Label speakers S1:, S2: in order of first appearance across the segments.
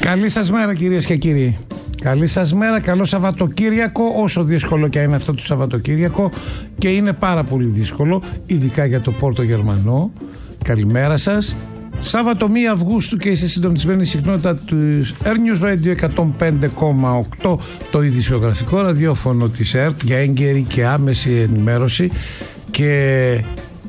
S1: Καλή σας μέρα κυρίες και κύριοι. Καλή σας μέρα, καλό Σαββατοκύριακο, όσο δύσκολο και είναι αυτό το Σαββατοκύριακο, και είναι πάρα πολύ δύσκολο, ειδικά για το Πόρτο Γερμανό. Καλημέρα σας. Σάββατο 1 Αυγούστου και είστε συντονισμένοι συχνότητα του Air News Radio 105,8, το ειδησιογραφικό ραδιόφωνο της ΕΡΤ, για έγκαιρη και άμεση ενημέρωση. Και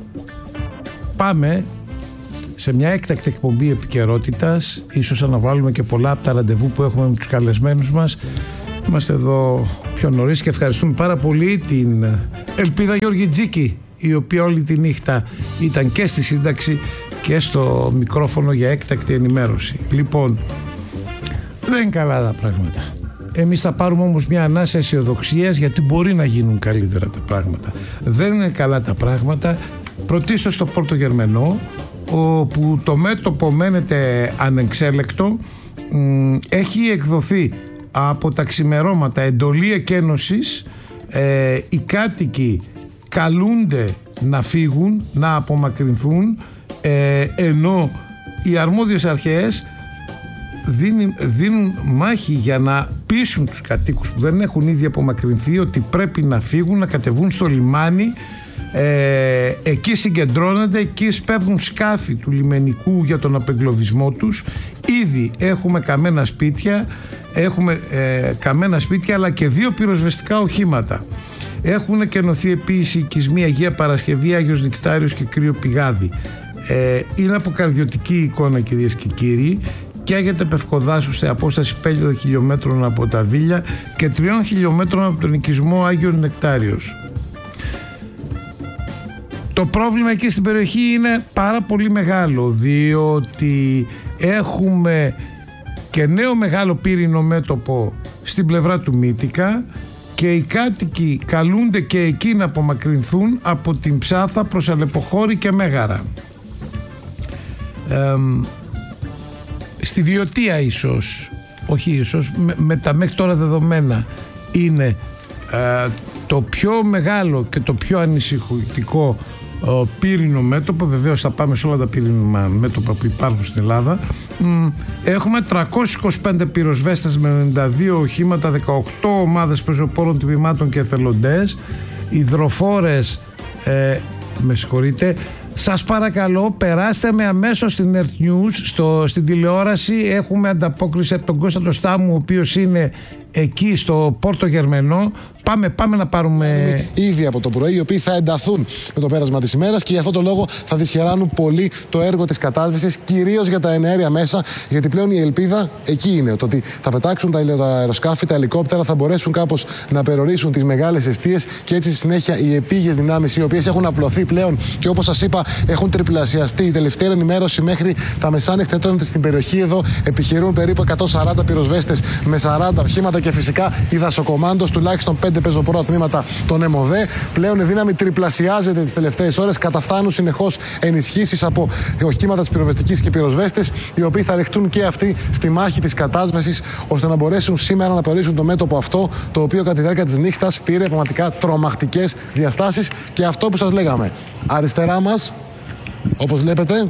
S1: πάμε σε μια έκτακτη εκπομπή επικαιρότητας. Ίσως αναβάλουμε και πολλά από τα ραντεβού που έχουμε με τους καλεσμένους μας. Είμαστε εδώ πιο νωρίς και ευχαριστούμε πάρα πολύ την Ελπίδα Γεωργιτζίκη, η οποία όλη τη νύχτα ήταν και στη σύνταξη και στο μικρόφωνο για έκτακτη ενημέρωση. Λοιπόν, δεν είναι καλά τα πράγματα. Εμείς θα πάρουμε όμως μια ανάσα αισιοδοξίας, γιατί μπορεί να γίνουν καλύτερα τα πράγματα. Δεν είναι καλά τα πράγματα. Πρωτίστως στο Πόρτο Γερμανό, όπου το μέτωπο μένεται ανεξέλεκτο. Έχει εκδοθεί από τα ξημερώματα εντολή εκένωσης. Οι κάτοικοι καλούνται να φύγουν, να απομακρυνθούν, ενώ οι αρμόδιες αρχές δίνουν μάχη για να πείσουν τους κατοίκους που δεν έχουν ήδη απομακρυνθεί ότι πρέπει να φύγουν, να κατεβούν στο λιμάνι. Εκεί συγκεντρώνονται, εκεί σπέβδουν σκάφη του λιμενικού για τον απεγκλωβισμό τους. Ήδη έχουμε καμένα σπίτια, αλλά και 2 πυροσβεστικά οχήματα. Έχουν κενωθεί επίσης οικισμοί Αγία Παρασκευή, Άγιος Νικτάριος και Κρύο Πηγάδι. Είναι αποκαρδιωτική εικόνα, κυρίες και κύριοι. Καίγεται Πευκοδάσου σε απόσταση 5 χιλιόμετρων από τα Βίλια και 3 χιλιόμετρων από τον οικισμό Άγιος Νεκτάριος. Το πρόβλημα εκεί στην περιοχή είναι πάρα πολύ μεγάλο, διότι έχουμε και νέο μεγάλο πύρινο μέτωπο στην πλευρά του Μύτικα και οι κάτοικοι καλούνται και εκεί να απομακρυνθούν από την Ψάθα προς Αλεποχώρη και Μέγαρα. Στη Βιωτία με τα μέχρι τώρα δεδομένα είναι το πιο μεγάλο και το πιο ανησυχητικό πύρινο μέτωπο. Βεβαίως θα πάμε σε όλα τα πύρινα μέτωπα που υπάρχουν στην Ελλάδα. Έχουμε 325 πυροσβέστες με 92 οχήματα, 18 ομάδες πεζοπόρων τμήματων και εθελοντές, υδροφόρες. Με συγχωρείτε. Σας παρακαλώ, περάστε με αμέσως στην Earth News, στην τηλεόραση. Έχουμε ανταπόκριση από τον Κώστα το Στάμου, ο οποίος είναι εκεί στο Πόρτο Γερμανό. Πάμε να πάρουμε.
S2: Ήδη από το πρωί, οι οποίοι θα ενταθούν με το πέρασμα της ημέρας και γι' αυτό το λόγο θα δυσχεράνουν πολύ το έργο της κατάσβεσης, κυρίως για τα εναέρια μέσα, γιατί πλέον η ελπίδα εκεί είναι. Το ότι θα πετάξουν τα αεροσκάφη, τα ελικόπτερα, θα μπορέσουν κάπως να περιορίσουν τις μεγάλες εστίες και έτσι στη συνέχεια οι επίγειες δυνάμεις, οι οποίες έχουν απλωθεί πλέον και όπως σας είπα έχουν τριπλασιαστεί. Η τελευταία ενημέρωση μέχρι τα μεσάνυχτα ήταν ότι στην περιοχή εδώ επιχειρούν περίπου 140 πυροσβέστες με 40 οχήματα και φυσικά η δασοκομάντος, τουλάχιστον 5 πεζοπόρα τμήματα των ΕΜΟΔΕ. Πλέον η δύναμη τριπλασιάζεται τις τελευταίες ώρες. Καταφθάνουν συνεχώς ενισχύσεις από οχήματα της πυροσβεστικής και πυροσβέστες, οι οποίοι θα ρεχτούν και αυτοί στη μάχη της κατάσβεσης, ώστε να μπορέσουν σήμερα να περιορίσουν το μέτωπο αυτό, το οποίο κατά τη διάρκεια της νύχτας πήρε πραγματικά τρομακτικές διαστάσεις. Και αυτό που σας λέγαμε, αριστερά μας, όπως βλέπετε,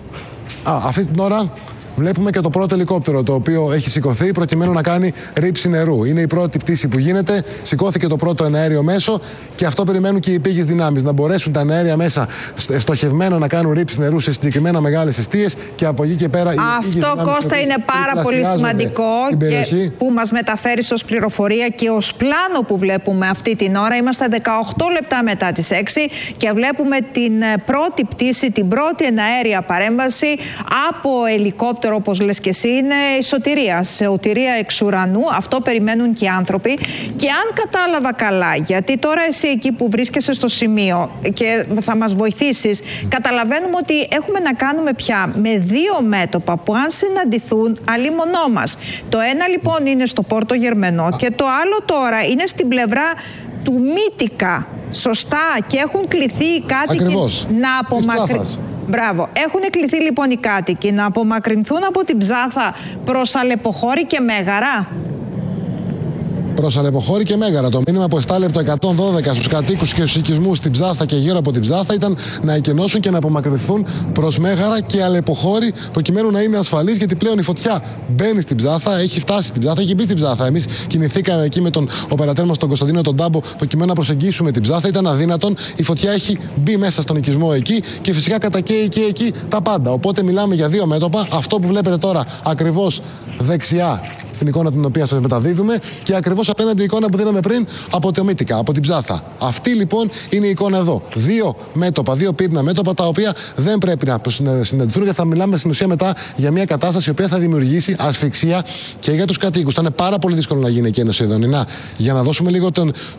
S2: αυτή την ώρα βλέπουμε και το πρώτο ελικόπτερο, το οποίο έχει σηκωθεί προκειμένου να κάνει ρήψη νερού. Είναι η πρώτη πτήση που γίνεται. Σηκώθηκε το πρώτο εναέριο μέσο και αυτό περιμένουν και οι επίγειες δυνάμεις. Να μπορέσουν τα εναέρια μέσα στοχευμένα να κάνουν ρήψη νερού σε συγκεκριμένα μεγάλες εστίες και από εκεί και πέρα.
S3: Αυτό, Κώστα, είναι πάρα πολύ σημαντικό και που μας μεταφέρει ως πληροφορία και ως πλάνο που βλέπουμε αυτή την ώρα. Είμαστε 18 λεπτά μετά τις 6 και βλέπουμε την πρώτη πτήση, την πρώτη εναέρια παρέμβαση από ελικόπτερο. Όπως λες και εσύ, είναι η σωτηρία εξ ουρανού. Αυτό περιμένουν και οι άνθρωποι. Και αν κατάλαβα καλά, γιατί τώρα εσύ εκεί που βρίσκεσαι στο σημείο και θα μας βοηθήσεις, καταλαβαίνουμε ότι έχουμε να κάνουμε πια με 2 μέτωπα που αν συναντηθούν αλίμονό μας. Το ένα λοιπόν είναι στο Πόρτο Γερμανό και το άλλο τώρα είναι στην πλευρά του Μύτικα. Σωστά, και έχουν κληθεί οι κάτοικοι να απομακρυνθούν. Μπράβο. Έχουν κληθεί λοιπόν οι κάτοικοι να απομακρυνθούν από την Ψάθα προς Αλεποχώρη και Μέγαρα.
S2: προς Αλεποχώρη και Μέγαρα. Το μήνυμα που εστάλει από το 112 στους κατοίκους και στους οικισμούς στην Ψάθα και γύρω από την Ψάθα ήταν να εκενώσουν και να απομακρυνθούν προς Μέγαρα και Αλεποχώρη, προκειμένου να είναι ασφαλείς, γιατί πλέον η φωτιά μπαίνει στην Ψάθα, έχει φτάσει στην Ψάθα, έχει μπει στην Ψάθα. Εμείς κινηθήκαμε εκεί με τον οπερατέρ μας, τον Κωνσταντίνο τον Τάμπο, προκειμένου να προσεγγίσουμε την Ψάθα. Ήταν αδύνατον. Η φωτιά έχει μπει μέσα στον οικισμό εκεί και φυσικά κατακαίει και εκεί τα πάντα. Οπότε μιλάμε για δύο μέτωπα. Αυτό που βλέπετε τώρα ακριβώς δεξιά στην εικόνα την οποία σας μεταδίδουμε και ακριβώς απέναντι η εικόνα που δίναμε πριν από το Μύτικα, από την Ψάθα. Αυτή λοιπόν είναι η εικόνα εδώ. Δύο μέτωπα, δύο πύρνα μέτωπα, τα οποία δεν πρέπει να συναντηθούν, γιατί θα μιλάμε στην ουσία μετά για μια κατάσταση η οποία θα δημιουργήσει ασφυξία και για τους κατοίκους. Θα είναι πάρα πολύ δύσκολο να γίνει εκένωση εδώ. Για να δώσουμε λίγο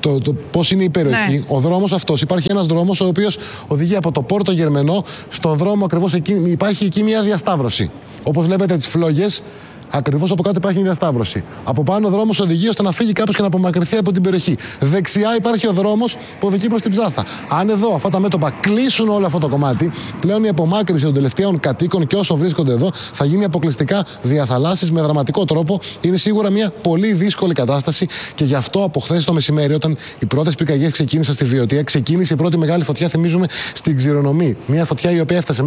S2: πώς είναι η περιοχή. Ναι. Ο δρόμος αυτός, υπάρχει ένας δρόμος ο οποίος οδηγεί από το Πόρτο Γερμενό. Στον δρόμο ακριβώς εκεί υπάρχει εκεί μια διασταύρωση. Όπως βλέπετε τις φλόγες, ακριβώς από κάτω υπάρχει μια διασταύρωση. Από πάνω ο δρόμος οδηγεί ώστε να φύγει κάποιος και να απομακρυνθεί από την περιοχή. Δεξιά υπάρχει ο δρόμος που οδηγεί προς την Ψάθα. Αν εδώ αυτά τα μέτωπα κλείσουν όλο αυτό το κομμάτι, πλέον η απομάκρυνση των τελευταίων κατοίκων και όσων βρίσκονται εδώ θα γίνει αποκλειστικά διαθαλάσσης με δραματικό τρόπο. Είναι σίγουρα μια πολύ δύσκολη κατάσταση και γι' αυτό από χθες το μεσημέρι, όταν οι πρώτες πυρκαγιές ξεκίνησαν στη Βιωτία, ξεκίνησε η πρώτη μεγάλη φωτιά, θυμίζουμε, στην Ξηρονομή. Μια φωτιά η οποία έφτασε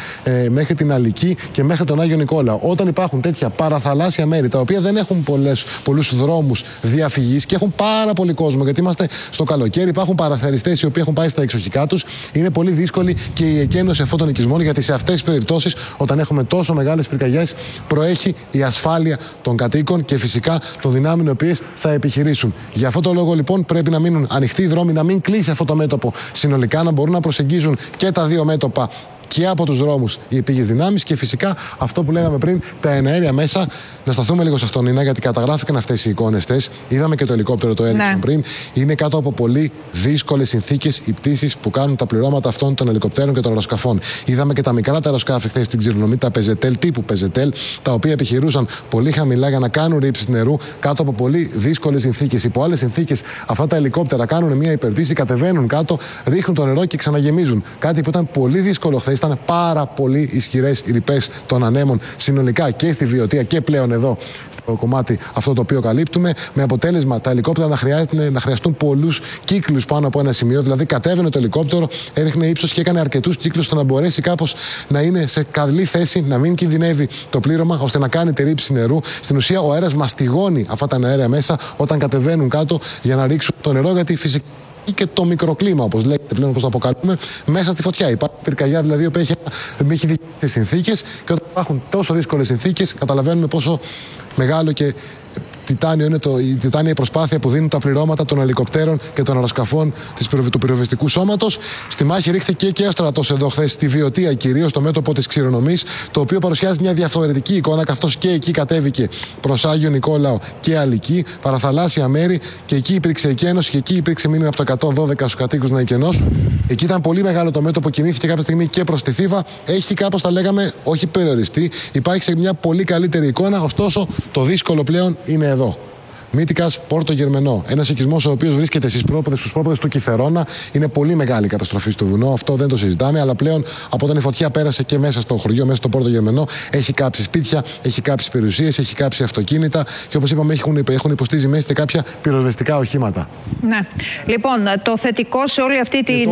S2: μέχρι την Αλική και μέχρι τον Άγιο Νικόλαο. Όταν υπάρχουν τέτοια παραθαλάσσια μέρη, τα οποία δεν έχουν πολλούς δρόμους διαφυγής και έχουν πάρα πολύ κόσμο, γιατί είμαστε στο καλοκαίρι, υπάρχουν παραθεριστές οι οποίοι έχουν πάει στα εξοχικά τους, είναι πολύ δύσκολη και η εκένωση αυτών των οικισμών, γιατί σε αυτές τις περιπτώσεις, όταν έχουμε τόσο μεγάλες πυρκαγιές, προέχει η ασφάλεια των κατοίκων και φυσικά των δυνάμεων οι οποίες θα επιχειρήσουν. Για αυτό το λόγο λοιπόν πρέπει να μείνουν ανοιχτοί οι δρόμοι, να μην κλείσει αυτό το μέτωπο συνολικά, να μπορούν να προσεγγίζουν και τα δύο μέτωπα και από τους δρόμους οι επίγειες δυνάμεις και φυσικά αυτό που λέγαμε πριν, τα εναέρια μέσα. Να σταθούμε λίγο σε αυτό, Νίνα, γιατί καταγράφηκαν αυτές οι εικόνες χθες. Είδαμε και το ελικόπτερο, το έριξαν πριν. Είναι κάτω από πολύ δύσκολες συνθήκες οι πτήσεις που κάνουν τα πληρώματα αυτών των ελικοπτέρων και των αεροσκαφών. Είδαμε και τα μικρά τα αεροσκάφη χθες στην Ξηρονομή, τα Πεζετέλ, τύπου Πεζετέλ, τα οποία επιχειρούσαν πολύ χαμηλά για να κάνουν ρήψεις νερού κάτω από πολύ δύσκολες συνθήκες. Υπό άλλες συνθήκες, αυτά τα ελικόπτερα κάνουν μια υπερπτήση, κατεβαίνουν κάτω, ρίχνουν το νερό και ξαναγεμίζουν. Κάτι που ήταν πολύ δύσκολο χθες. Ήταν πάρα πολύ ισχυρές οι ρηπές των ανέμων συνολικά και στη Βιωτία και πλέον εδώ στο κομμάτι αυτό το οποίο καλύπτουμε, με αποτέλεσμα τα ελικόπτερα να χρειαστούν πολλούς κύκλους πάνω από ένα σημείο. Δηλαδή, κατέβαινε το ελικόπτερο, έριχνε ύψος και έκανε αρκετούς κύκλους ώστε να μπορέσει κάπως να είναι σε καλή θέση, να μην κινδυνεύει το πλήρωμα, ώστε να κάνει τη ρήψη νερού. Στην ουσία, ο αέρας μαστιγώνει αυτά τα αέρια μέσα όταν κατεβαίνουν κάτω για να ρίξουν το νερό, γιατί φυσικά και το μικροκλίμα, όπως λέγεται πλέον, όπως το αποκαλούμε, μέσα στη φωτιά. Υπάρχει πυρκαγιά δηλαδή που έχει τις συνθήκες, και όταν υπάρχουν τόσο δύσκολες συνθήκες, καταλαβαίνουμε πόσο μεγάλο και τιτάνιο είναι η τιτάνια προσπάθεια που δίνουν τα πληρώματα των ελικοπτέρων και των αεροσκαφών του πυροβιστικού σώματος. Στη μάχη ρίχθηκε και ο στρατός εδώ χθες στη Βιωτία, κυρίως στο μέτωπο της Ξηρονομής, το οποίο παρουσιάζει μια διαφορετική εικόνα, καθώς και εκεί κατέβηκε προς Άγιο Νικόλαο και Αλική, παραθαλάσσια μέρη, και εκεί υπήρξε εκένωση και εκεί υπήρξε μήνυμα από το 112 στους κατοίκους να εκενώσουν. Εκεί ήταν πολύ μεγάλο το μέτωπο, κινήθηκε κάποια στιγμή και προς τη Θήβα. Έχει κάπως, θα λέγαμε, όχι περιοριστεί. Υπάρχει σε μια πολύ καλύτερη εικόνα, ωστόσο το δύσκολο πλέον είναι εδώ. Μύτικας, Πόρτο Γερμενό. Ένας οικισμός ο οποίος βρίσκεται στους πρόποδες του Κιθερώνα. Είναι πολύ μεγάλη καταστροφή στο βουνό, αυτό δεν το συζητάμε. Αλλά πλέον από όταν η φωτιά πέρασε και μέσα στο χωριό, μέσα στο Πόρτο Γερμενό, έχει κάψει σπίτια, έχει κάψει περιουσίες, έχει κάψει αυτοκίνητα και όπως είπαμε, έχουν υποστεί ζημίες και κάποια πυροσβεστικά οχήματα.
S3: Ναι. Λοιπόν, το θετικό σε όλη αυτή την.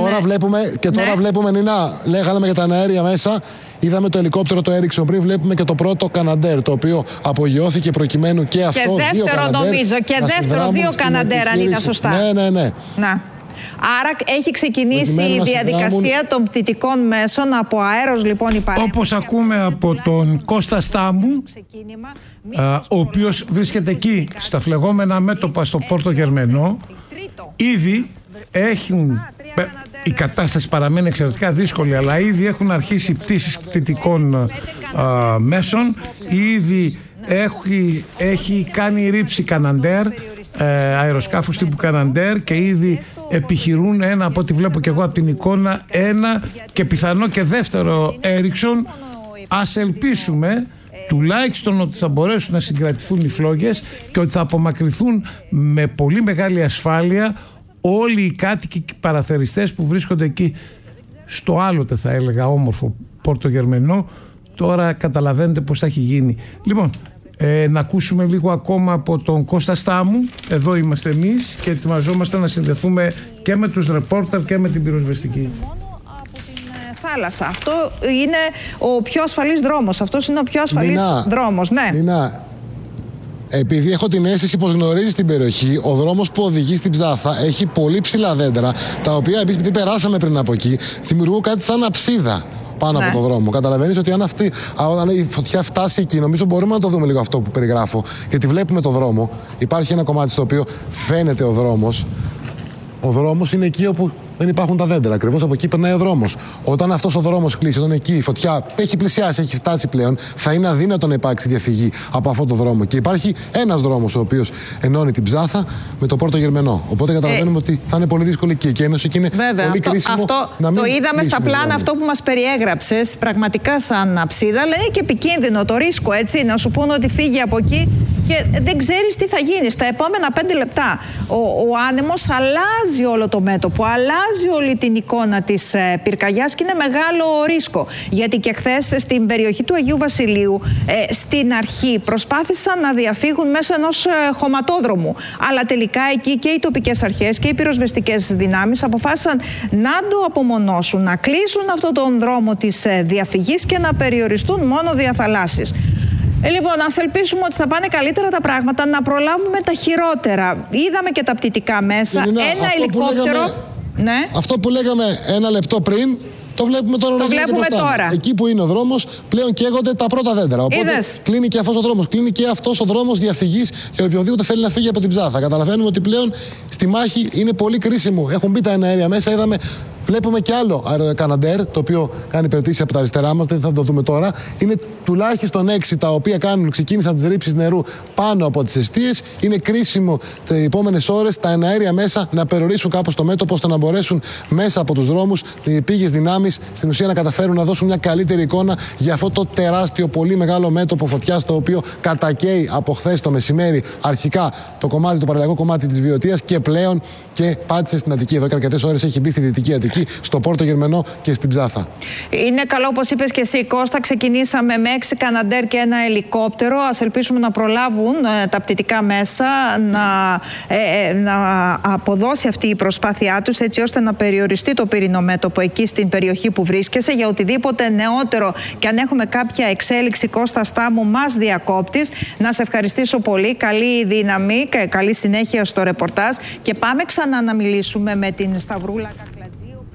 S2: Τώρα βλέπουμε, Νίνα, λέγαμε για τα αέρια μέσα. Είδαμε το ελικόπτερο, το έριξε πριν, βλέπουμε και το πρώτο Καναντέρ, το οποίο απογειώθηκε προκειμένου και αυτό.
S3: Και δεύτερο, νομίζω, και δεύτερο, δύο Καναντέρ, αν είναι σωστά.
S2: Ναι.
S3: Να. Άρα έχει ξεκινήσει η διαδικασία των πτυτικών μέσων από αέρος, λοιπόν, η παρέμβαση.
S1: Όπως ακούμε από τον Κώστα Στάμου, ο οποίος βρίσκεται εκεί στα φλεγόμενα μέτωπα στο Πόρτο Γερμενό, ήδη η κατάσταση παραμένει εξαιρετικά δύσκολη, αλλά ήδη έχουν αρχίσει πτήσεις πτυτικών μέσων, ήδη έχει κάνει ρήψη Καναντέρ, αεροσκάφους τύπου Καναντέρ, και ήδη επιχειρούν ένα, από ό,τι βλέπω και εγώ από την εικόνα, ένα και πιθανό και δεύτερο Έριξον. Ας ελπίσουμε τουλάχιστον ότι θα μπορέσουν να συγκρατηθούν οι φλόγες και ότι θα απομακρυνθούν με πολύ μεγάλη ασφάλεια όλοι οι κάτοικοι και παραθεριστές που βρίσκονται εκεί στο άλλοτε, θα έλεγα, όμορφο Πόρτο Γερμενό. Τώρα καταλαβαίνετε πως θα έχει γίνει. Λοιπόν, Να ακούσουμε λίγο ακόμα από τον Κώστα Στάμου. Εδώ είμαστε εμείς και ετοιμαζόμαστε να συνδεθούμε και με τους ρεπόρτερ και με την πυροσβεστική.
S3: Θάλασσα. Αυτό είναι ο πιο ασφαλής δρόμος. Αυτός είναι ο πιο ασφαλής δρόμος. Ναι.
S2: Νίνα, επειδή έχω την αίσθηση πως γνωρίζεις την περιοχή, ο δρόμος που οδηγεί στην Ψάθα έχει πολύ ψηλά δέντρα, τα οποία εμείς επειδή περάσαμε πριν από εκεί, δημιουργούν κάτι σαν αψίδα πάνω από το δρόμο. Καταλαβαίνεις ότι αν η φωτιά φτάσει εκεί, νομίζω μπορούμε να το δούμε λίγο αυτό που περιγράφω, γιατί βλέπουμε το δρόμο. Υπάρχει ένα κομμάτι στο οποίο φαίνεται ο δρόμος. Ο δρόμος είναι εκεί όπου δεν υπάρχουν τα δέντρα. Ακριβώς από εκεί περνάει ο δρόμος. Όταν αυτός ο δρόμος κλείσει, όταν εκεί η φωτιά έχει πλησιάσει, έχει φτάσει πλέον, θα είναι αδύνατο να υπάρξει διαφυγή από αυτό το δρόμο. Και υπάρχει ένας δρόμος ο οποίος ενώνει την Ψάθα με το Πόρτο Γερμενό. Οπότε καταλαβαίνουμε ότι θα είναι πολύ δύσκολη και η εκένωση και είναι πολύ κρίσιμο να μην.
S3: Το είδαμε στα πλάνα αυτό που μας περιέγραψες, πραγματικά σαν αψίδα, αλλά είναι και επικίνδυνο το ρίσκο, έτσι, να σου πούνε ότι φύγει από εκεί και δεν ξέρεις τι θα γίνει. Στα επόμενα 5 λεπτά ο άνεμος αλλάζει όλο το μέτωπο, αλλάζει όλη την εικόνα της πυρκαγιάς και είναι μεγάλο ρίσκο. Γιατί και χθες στην περιοχή του Αγίου Βασιλείου, στην αρχή προσπάθησαν να διαφύγουν μέσω ενός χωματόδρομου. Αλλά τελικά εκεί και οι τοπικές αρχές και οι πυροσβεστικές δυνάμεις αποφάσισαν να το απομονώσουν, να κλείσουν αυτόν τον δρόμο της διαφυγής και να περιοριστούν μόνο διαθαλάσσεις. Λοιπόν, ας ελπίσουμε ότι θα πάνε καλύτερα τα πράγματα, να προλάβουμε τα χειρότερα. Είδαμε και τα πτυτικά μέσα, ένα ελικόπτερο. Ναι.
S2: Αυτό που λέγαμε ένα λεπτό πριν, το βλέπουμε τώρα.
S3: Το βλέπουμε τώρα.
S2: Εκεί που είναι ο δρόμος, πλέον καίγονται τα πρώτα δέντρα. Οπότε κλείνει και αυτός ο δρόμος. Κλείνει και αυτός ο δρόμος διαφυγής για οποιοδήποτε θέλει να φύγει από την Ψάθα. Καταλαβαίνουμε ότι πλέον στη μάχη είναι πολύ κρίσιμο. Έχουν μπει τα εναέρια μέσα, είδαμε. Βλέπουμε και άλλο αεροκαναντέρ, το οποίο κάνει περτήσει από τα αριστερά μας, δεν θα το δούμε τώρα. Είναι τουλάχιστον 6 τα οποία ξεκίνησαν τις ρήψεις νερού πάνω από τις εστίες. Είναι κρίσιμο τις επόμενες ώρες τα εναέρια μέσα να περιορίσουν κάπως το μέτωπο, ώστε να μπορέσουν μέσα από τους δρόμους οι πήγες δυνάμεις στην ουσία να καταφέρουν να δώσουν μια καλύτερη εικόνα για αυτό το τεράστιο, πολύ μεγάλο μέτωπο φωτιάς, το οποίο κατακαίει από χθες το μεσημέρι αρχικά το παραλιακό κομμάτι της Βιωτίας και πλέον και πάτησε στην Αττική. Εδώ και αρκετές ώρες έχει μπει στη Δυτική Αττική, στο Πόρτο Γερμενό και στην Ψάθα. Είναι
S3: καλό, όπως είπες και εσύ, Κώστα. Ξεκινήσαμε με 6 καναντέρ και ένα ελικόπτερο. Ας ελπίσουμε να προλάβουν τα πτυτικά μέσα, να αποδώσει αυτή η προσπάθειά τους, έτσι ώστε να περιοριστεί το πυρηνό μέτωπο εκεί στην περιοχή που βρίσκεσαι. Για οτιδήποτε νεότερο και αν έχουμε κάποια εξέλιξη, Κώστα Στάμου, μας διακόπτεις. Να σε ευχαριστήσω πολύ. Καλή δύναμη, καλή συνέχεια στο ρεπορτάζ και πάμε ξανά να μιλήσουμε με την Σταυρούλα Κακλατζή.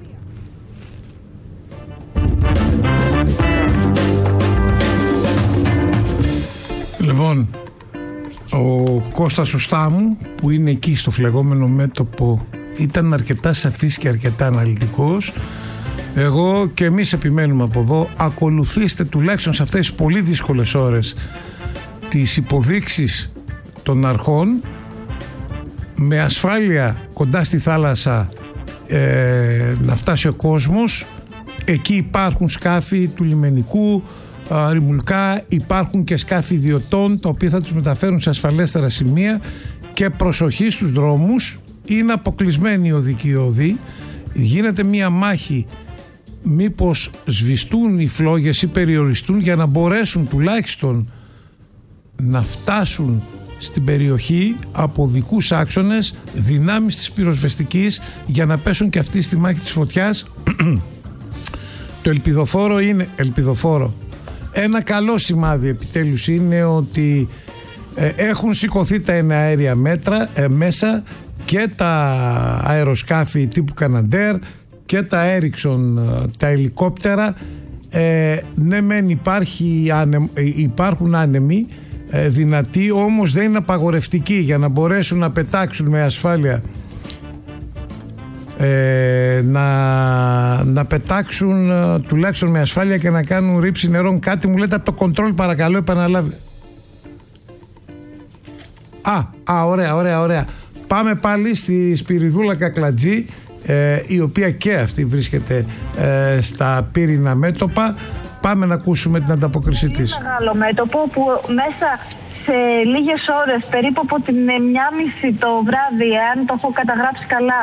S1: Λοιπόν, ο Κώστας ο Στάμου, που είναι εκεί στο φλεγόμενο μέτωπο, ήταν αρκετά σαφής και αρκετά αναλυτικός. Εγώ και εμείς επιμένουμε από εδώ, ακολουθήστε τουλάχιστον σε αυτές τις πολύ δύσκολες ώρες τις υποδείξεις των αρχών, με ασφάλεια κοντά στη θάλασσα να φτάσει ο κόσμος. Εκεί υπάρχουν σκάφη του λιμενικού, ρημουλκά, υπάρχουν και σκάφη ιδιωτών, τα οποία θα τους μεταφέρουν σε ασφαλέστερα σημεία, και προσοχή στους δρόμους. Είναι αποκλεισμένοι οι οδικοί οδοί. Γίνεται μία μάχη μήπως σβηστούν οι φλόγες ή περιοριστούν, για να μπορέσουν τουλάχιστον να φτάσουν στην περιοχή από οδικούς άξονες δυνάμεις της πυροσβεστικής, για να πέσουν και αυτοί στη μάχη της φωτιάς. Το ελπιδοφόρο. Ένα καλό σημάδι επιτέλους είναι ότι έχουν σηκωθεί τα εναέρια μέσα και τα αεροσκάφη τύπου Καναντέρ και τα Έριξον, τα ελικόπτερα. Ναι μεν υπάρχουν άνεμοι δυνατοί, όμως δεν είναι απαγορευτικοί, για να μπορέσουν να πετάξουν με ασφάλεια, να πετάξουν τουλάχιστον με ασφάλεια και να κάνουν ρήψη νερών. Κάτι μου λέτε από το κοντρόλ, παρακαλώ επαναλάβει. Ωραία. Πάμε πάλι στη Σπυριδούλα Κακλατζή, η οποία και αυτή βρίσκεται στα πύρινα μέτωπα. Πάμε να ακούσουμε την ανταπόκρισή της.
S4: Είναι μεγάλο μέτωπο που μέσα σε λίγες ώρες, περίπου από την 1:30 το βράδυ, αν το έχω καταγράψει καλά,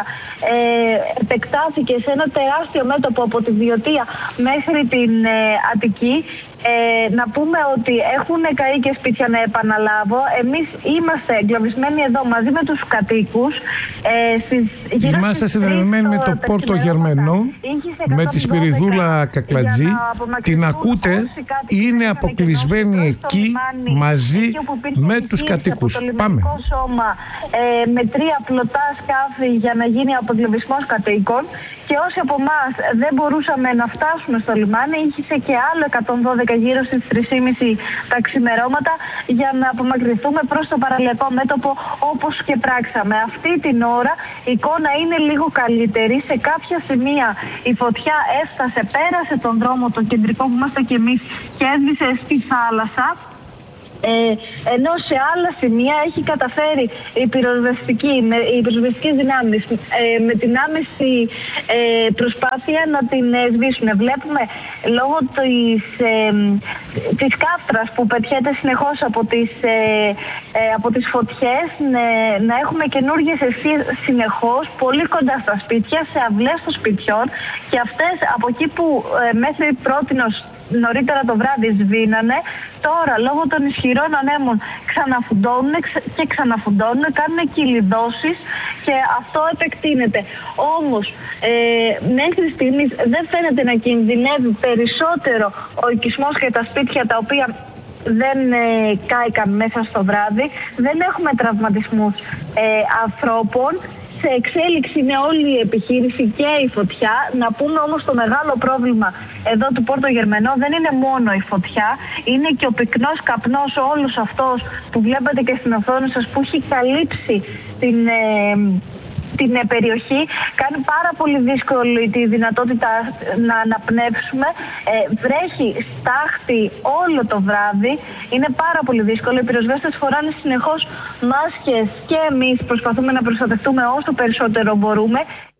S4: επεκτάθηκε σε ένα τεράστιο μέτωπο από τη Βιωτία μέχρι την Αττική. Να πούμε ότι έχουν καεί και σπίτια, να επαναλάβω. Εμείς είμαστε εγκλωβισμένοι εδώ μαζί με τους κατοίκους.
S1: Είμαστε συνδεδεμένοι με το Πόρτο Γερμανό, με τη Σπυριδούλα Κακλατζή. Την ακούτε, είναι αποκλεισμένοι εκεί μαζί με τους κατοίκους. Πάμε.
S4: Σώμα, με 3 πλωτά σκάφη για να γίνει απογκλωβισμός κατοίκων. Και όσοι από εμάς δεν μπορούσαμε να φτάσουμε στο λιμάνι, είχε και άλλο 112 γύρω στις 3.30 τα ξημερώματα για να απομακρυνθούμε προς το παραλιακό μέτωπο, όπως και πράξαμε. Αυτή την ώρα η εικόνα είναι λίγο καλύτερη. Σε κάποια σημεία η φωτιά έφτασε, πέρασε τον δρόμο, το κεντρικό που είμαστε κι εμείς, και έσβησε στη θάλασσα. Ενώ σε άλλα σημεία έχει καταφέρει οι πυροσβεστικές δυνάμεις με την άμεση προσπάθεια να την σβήσουν. Βλέπουμε λόγω της κάφτρας που πετιέται συνεχώς από τις φωτιές να έχουμε καινούργιες αιστείες συνεχώς πολύ κοντά στα σπίτια, σε αυλές των σπιτιών, και αυτές από εκεί που μέχρι πρότινος νωρίτερα το βράδυ σβήνανε, τώρα λόγω των ισχυρών ανέμων ξαναφουντώνουν και ξαναφουντώνουν, κάνουν κυλιδώσεις και αυτό επεκτείνεται. Όμως μέχρι στιγμής δεν φαίνεται να κινδυνεύει περισσότερο ο οικισμός και τα σπίτια τα οποία δεν κάηκαν μέσα στο βράδυ. Δεν έχουμε τραυματισμούς ανθρώπων. Σε εξέλιξη είναι όλη η επιχείρηση και η φωτιά. Να πούμε όμως το μεγάλο πρόβλημα εδώ του Πόρτο Γερμανό δεν είναι μόνο η φωτιά, είναι και ο πυκνός καπνός, όλος αυτός που βλέπετε και στην οθόνη σας, που έχει καλύψει την περιοχή. Κάνει πάρα πολύ δύσκολη τη δυνατότητα να αναπνεύσουμε. Βρέχει στάχτη όλο το βράδυ. Είναι πάρα πολύ δύσκολο. Οι πυροσβέστες φοράνε συνεχώς μάσκες και εμείς προσπαθούμε να προστατευτούμε όσο περισσότερο μπορούμε.